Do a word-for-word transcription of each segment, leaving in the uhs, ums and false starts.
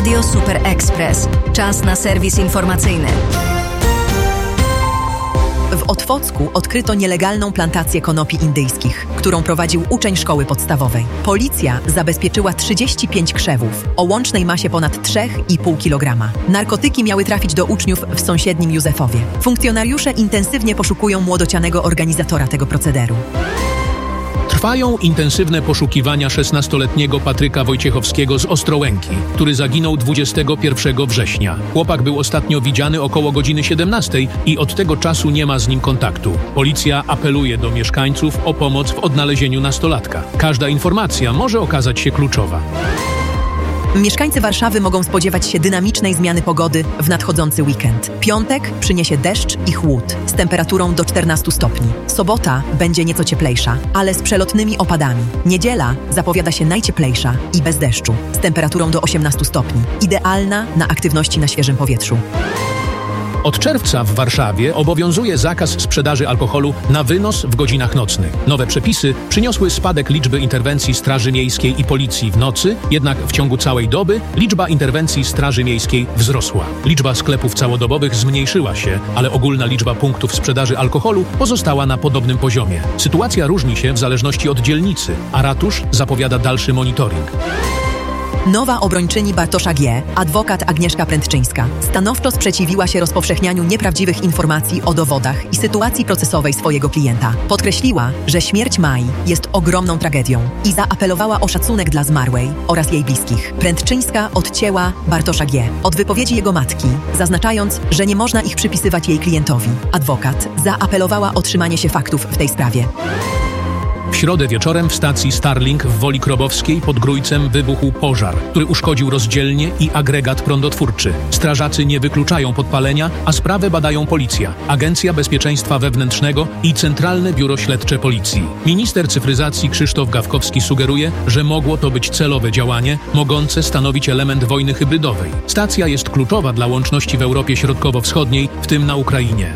Radio Super Express. Czas na serwis informacyjny. W Otwocku odkryto nielegalną plantację konopi indyjskich, którą prowadził uczeń szkoły podstawowej. Policja zabezpieczyła trzydzieści pięć krzewów o łącznej masie ponad trzy i pół kilograma. Narkotyki miały trafić do uczniów w sąsiednim Józefowie. Funkcjonariusze intensywnie poszukują młodocianego organizatora tego procederu. Trwają intensywne poszukiwania szesnastoletniego Patryka Wojciechowskiego z Ostrołęki, który zaginął dwudziestego pierwszego września. Chłopak był ostatnio widziany około godziny siedemnastej i od tego czasu nie ma z nim kontaktu. Policja apeluje do mieszkańców o pomoc w odnalezieniu nastolatka. Każda informacja może okazać się kluczowa. Mieszkańcy Warszawy mogą spodziewać się dynamicznej zmiany pogody w nadchodzący weekend. Piątek przyniesie deszcz i chłód z temperaturą do czternastu stopni. Sobota będzie nieco cieplejsza, ale z przelotnymi opadami. Niedziela zapowiada się najcieplejsza i bez deszczu z temperaturą do osiemnastu stopni. Idealna na aktywności na świeżym powietrzu. Od czerwca w Warszawie obowiązuje zakaz sprzedaży alkoholu na wynos w godzinach nocnych. Nowe przepisy przyniosły spadek liczby interwencji Straży Miejskiej i Policji w nocy, jednak w ciągu całej doby liczba interwencji Straży Miejskiej wzrosła. Liczba sklepów całodobowych zmniejszyła się, ale ogólna liczba punktów sprzedaży alkoholu pozostała na podobnym poziomie. Sytuacja różni się w zależności od dzielnicy, a ratusz zapowiada dalszy monitoring. Nowa obrończyni Bartosza G., adwokat Agnieszka Prędczyńska, stanowczo sprzeciwiła się rozpowszechnianiu nieprawdziwych informacji o dowodach i sytuacji procesowej swojego klienta. Podkreśliła, że śmierć Mai jest ogromną tragedią i zaapelowała o szacunek dla zmarłej oraz jej bliskich. Prędczyńska odcięła Bartosza G. od wypowiedzi jego matki, zaznaczając, że nie można ich przypisywać jej klientowi. Adwokat zaapelowała o trzymanie się faktów w tej sprawie. W środę wieczorem w stacji Starlink w Woli Krobowskiej pod Grójcem wybuchł pożar, który uszkodził rozdzielnię i agregat prądotwórczy. Strażacy nie wykluczają podpalenia, a sprawę badają policja, Agencja Bezpieczeństwa Wewnętrznego i Centralne Biuro Śledcze Policji. Minister cyfryzacji Krzysztof Gawkowski sugeruje, że mogło to być celowe działanie, mogące stanowić element wojny hybrydowej. Stacja jest kluczowa dla łączności w Europie Środkowo-Wschodniej, w tym na Ukrainie.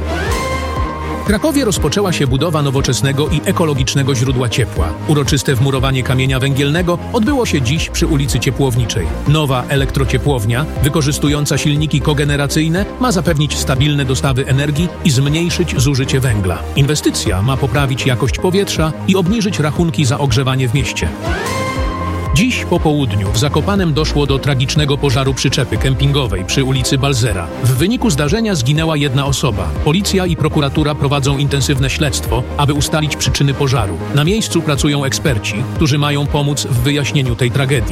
W Krakowie rozpoczęła się budowa nowoczesnego i ekologicznego źródła ciepła. Uroczyste wmurowanie kamienia węgielnego odbyło się dziś przy ulicy Ciepłowniczej. Nowa elektrociepłownia, wykorzystująca silniki kogeneracyjne, ma zapewnić stabilne dostawy energii i zmniejszyć zużycie węgla. Inwestycja ma poprawić jakość powietrza i obniżyć rachunki za ogrzewanie w mieście. Dziś po południu w Zakopanem doszło do tragicznego pożaru przyczepy kempingowej przy ulicy Balzera. W wyniku zdarzenia zginęła jedna osoba. Policja i prokuratura prowadzą intensywne śledztwo, aby ustalić przyczyny pożaru. Na miejscu pracują eksperci, którzy mają pomóc w wyjaśnieniu tej tragedii.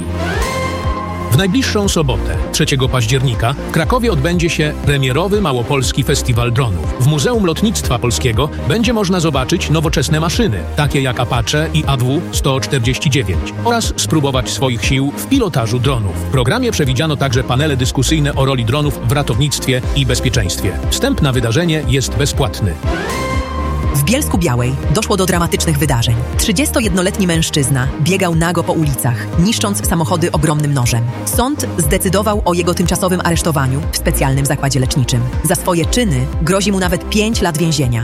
W najbliższą sobotę, trzeciego października, w Krakowie odbędzie się premierowy Małopolski Festiwal Dronów. W Muzeum Lotnictwa Polskiego będzie można zobaczyć nowoczesne maszyny, takie jak Apache i A W sto czterdzieści dziewięć, oraz spróbować swoich sił w pilotażu dronów. W programie przewidziano także panele dyskusyjne o roli dronów w ratownictwie i bezpieczeństwie. Wstęp na wydarzenie jest bezpłatny. W Bielsku-Białej doszło do dramatycznych wydarzeń. trzydziestojednoletni mężczyzna biegał nago po ulicach, niszcząc samochody ogromnym nożem. Sąd zdecydował o jego tymczasowym aresztowaniu w specjalnym zakładzie leczniczym. Za swoje czyny grozi mu nawet pięć lat więzienia.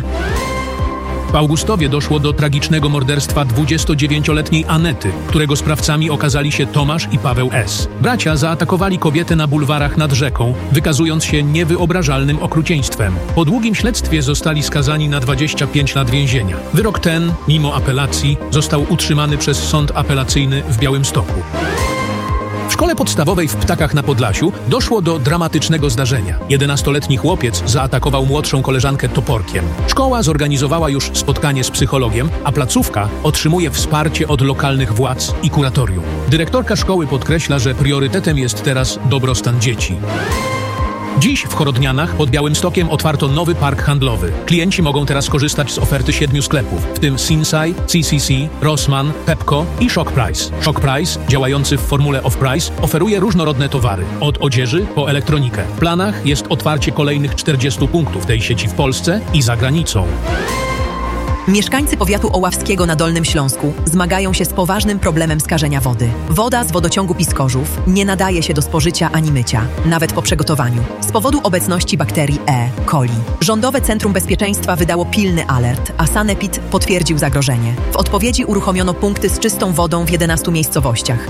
W Augustowie doszło do tragicznego morderstwa dwudziestodziewięcioletniej Anety, którego sprawcami okazali się Tomasz i Paweł S. Bracia zaatakowali kobietę na bulwarach nad rzeką, wykazując się niewyobrażalnym okrucieństwem. Po długim śledztwie zostali skazani na dwadzieścia pięć lat więzienia. Wyrok ten, mimo apelacji, został utrzymany przez Sąd Apelacyjny w Białymstoku. W szkole podstawowej w Ptakach na Podlasiu doszło do dramatycznego zdarzenia. jedenastoletni chłopiec zaatakował młodszą koleżankę toporkiem. Szkoła zorganizowała już spotkanie z psychologiem, a placówka otrzymuje wsparcie od lokalnych władz i kuratorium. Dyrektorka szkoły podkreśla, że priorytetem jest teraz dobrostan dzieci. Dziś w Chorodnianach pod Białymstokiem otwarto nowy park handlowy. Klienci mogą teraz korzystać z oferty siedmiu sklepów, w tym Sinsay, C C C, Rossmann, Pepco i Shock Price. Shock Price, działający w formule off-price, oferuje różnorodne towary, od odzieży po elektronikę. W planach jest otwarcie kolejnych czterdziestu punktów tej sieci w Polsce i za granicą. Mieszkańcy powiatu oławskiego na Dolnym Śląsku zmagają się z poważnym problemem skażenia wody. Woda z wodociągu Piskorzów nie nadaje się do spożycia ani mycia, nawet po przygotowaniu, z powodu obecności bakterii E. coli. Rządowe Centrum Bezpieczeństwa wydało pilny alert, a Sanepid potwierdził zagrożenie. W odpowiedzi uruchomiono punkty z czystą wodą w jedenastu miejscowościach.